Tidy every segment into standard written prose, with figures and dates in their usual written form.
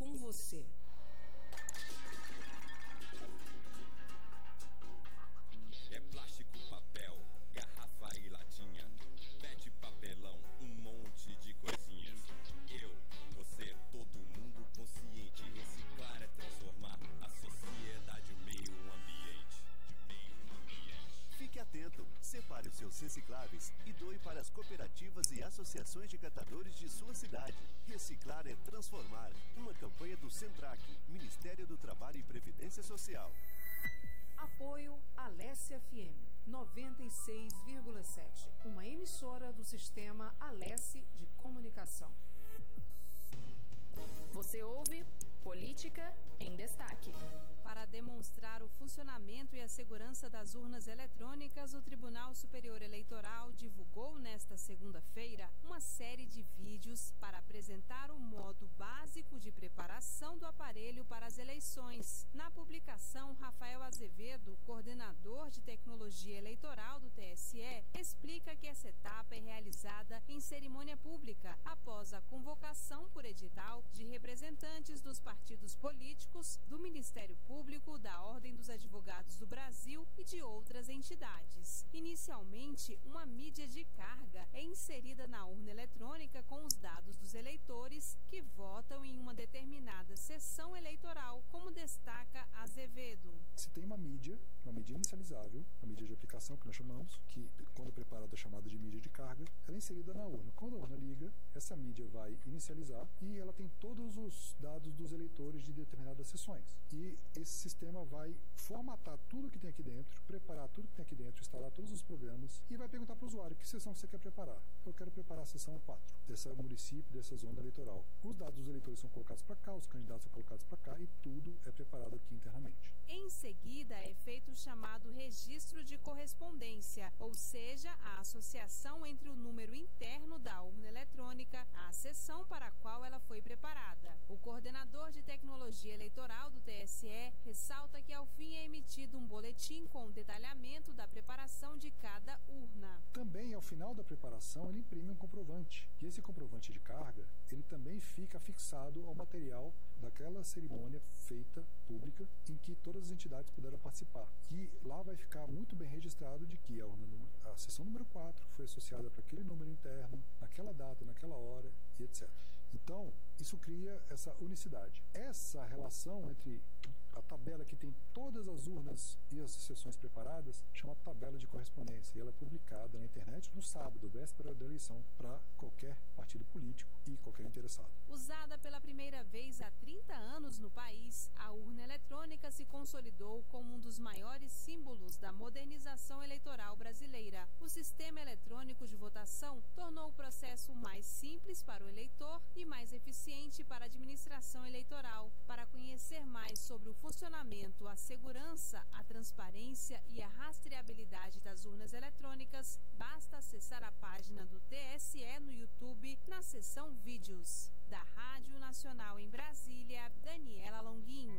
com você. É plástico, papel, garrafa e latinha, pet, papelão, um monte de coisinhas. Eu, você, todo mundo consciente. Reciclar é transformar a sociedade, o meio ambiente. Fique atento, separe os seus recicláveis e doe para as cooperativas e associações de catadores de sua cidade. Reciclar é transformar. Uma campanha do Sentrac, Ministério do Trabalho e Previdência Social. Apoio Alesse FM 96,7, uma emissora do sistema Alesse de comunicação. Você ouve Política em Destaque. Para demonstrar o funcionamento e a segurança das urnas eletrônicas, o Tribunal Superior Eleitoral divulgou nesta segunda-feira uma série de vídeos para apresentar o modo básico de preparação do aparelho para as eleições. Na publicação, Rafael Azevedo, coordenador de tecnologia eleitoral do TSE, explica que essa etapa é realizada em cerimônia pública, após a convocação por edital de representantes dos partidos políticos, do Ministério Público, da Ordem dos Advogados do Brasil e de outras entidades. Inicialmente, uma mídia de carga é inserida na urna eletrônica com os dados dos eleitores que votam em uma determinada sessão eleitoral, como destaca Azevedo. Se tem uma mídia inicializável, a mídia de aplicação que nós chamamos, que quando preparada é chamada de mídia de carga, ela é inserida na urna. Quando a urna liga, essa mídia vai inicializar e ela tem todos os dados dos eleitores de determinadas sessões. E esse sistema vai formatar tudo que tem aqui dentro, preparar tudo que tem aqui dentro, instalar todos os programas e vai perguntar para o usuário que sessão você quer preparar. Eu quero preparar a sessão 4 desse município, dessa zona eleitoral. Os dados dos eleitores são colocados para cá, os candidatos são colocados para cá e tudo é preparado aqui internamente. Em seguida, é feito o chamado registro de correspondência, ou seja, a associação entre o número interno da urna eletrônica à sessão para a qual ela foi preparada. O coordenador de tecnologia eleitoral do TSE ressalta que ao fim é emitido um boletim com o detalhamento da preparação de cada urna. Também, ao final da preparação, ele imprime um comprovante. E esse comprovante de carga, ele também fica fixado ao material daquela cerimônia feita pública em que todas as entidades puderam participar. E lá vai ficar muito bem registrado de que a sessão número 4 foi associada para aquele número interno, naquela data, naquela hora e etc. Então, isso cria essa unicidade. Essa relação entre a tabela que tem todas as urnas e as sessões preparadas chama tabela de correspondência e ela é publicada na internet no sábado, véspera da eleição, para qualquer partido político e qualquer interessado. Usada pela primeira vez há 30 anos no país, a urna eletrônica se consolidou como um dos maiores símbolos da modernização eleitoral brasileira. O sistema eletrônico de votação tornou o processo mais simples para o eleitor e mais eficiente para a administração eleitoral. Para conhecer mais sobre o funcionamento, a segurança, a transparência e a rastreabilidade das urnas eletrônicas, basta acessar a página do TSE no YouTube na seção Vídeos. Da Rádio Nacional em Brasília, Daniela Longuinho.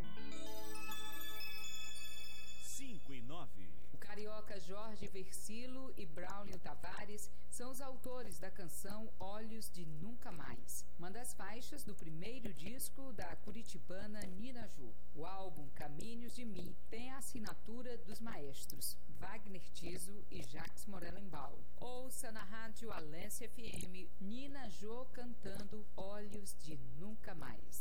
5 e 9. O carioca Jorge Versilo e Braulio Tavares são os autores da canção Olhos de Nunca Mais, uma das faixas do primeiro disco da curitibana Nina Jô. O álbum Caminhos de Mim tem a assinatura dos maestros Wagner Tiso e Jacques Morelenbaum. Ouça na rádio Alesse FM Nina Jô cantando Olhos de Nunca Mais.